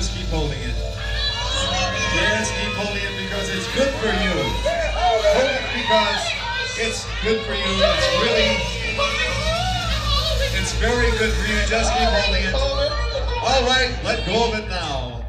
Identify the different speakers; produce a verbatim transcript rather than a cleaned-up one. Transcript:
Speaker 1: just keep holding it. Yes, keep holding it because it's good for you. Hold it because it's good for you. It's really, it's very good for you. Just keep holding it. All right, let go of it now.